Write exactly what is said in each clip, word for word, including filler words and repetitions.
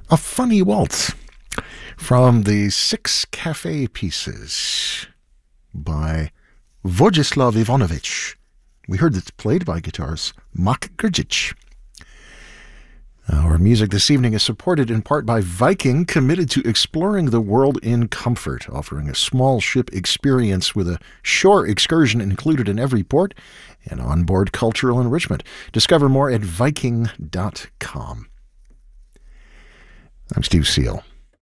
A Funny Waltz from the Six Cafe Pieces by Vojislav Ivanovich. We heard it played by guitarist Mak Grgic. Our music this evening is supported in part by Viking, committed to exploring the world in comfort, offering a small ship experience with a shore excursion included in every port and onboard cultural enrichment. Discover more at viking dot com. I'm Steve Seal.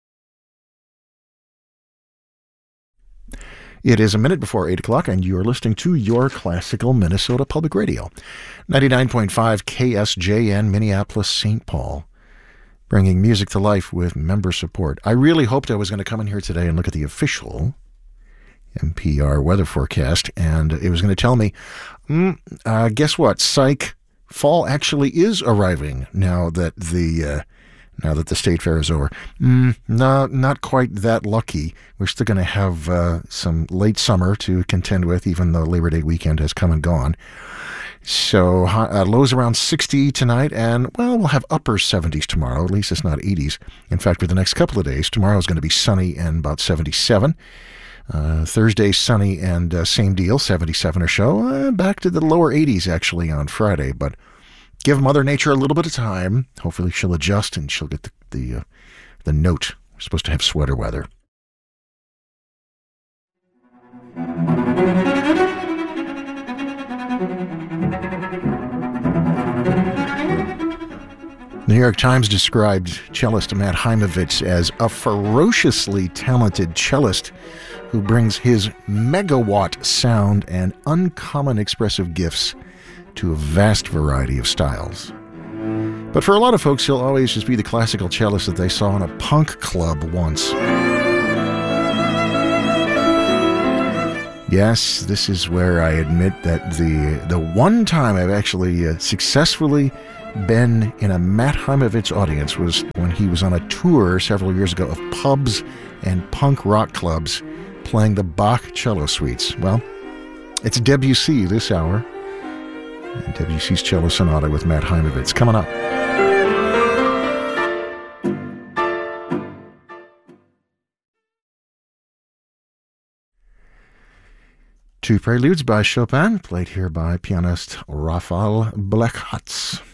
It is a minute before eight o'clock, and you're listening to Your Classical Minnesota Public Radio. ninety-nine point five K S J N, Minneapolis, Saint Paul, bringing music to life with member support. I really hoped I was going to come in here today and look at the official N P R weather forecast, and it was going to tell me, mm, uh, guess what, psych, fall actually is arriving now that the... Uh, Now that the state fair is over. Mm, no, not quite that lucky. We're still going to have uh, some late summer to contend with, even though Labor Day weekend has come and gone. So uh, lows around sixty tonight, and, well, we'll have upper seventies tomorrow. At least it's not eighties. In fact, for the next couple of days, tomorrow is going to be sunny and about seventy-seven. Uh, Thursday, sunny and uh, same deal, seventy-seven or so. Uh, back to the lower eighties, actually, on Friday, but... give Mother Nature a little bit of time. Hopefully she'll adjust and she'll get the the, uh, the note. We're supposed to have sweater weather. The New York Times described cellist Matt Heimovitz as a ferociously talented cellist who brings his megawatt sound and uncommon expressive gifts to a vast variety of styles. But for a lot of folks, he'll always just be the classical cellist that they saw in a punk club once. Yes, this is where I admit that the the one time I've actually uh, successfully been in a Matt Heimovitz audience was when he was on a tour several years ago of pubs and punk rock clubs playing the Bach cello suites. Well, it's Debussy this hour. And Debussy's Cello Sonata with Matt Heimovitz coming up. Two preludes by Chopin, played here by pianist Rafal Blechacz.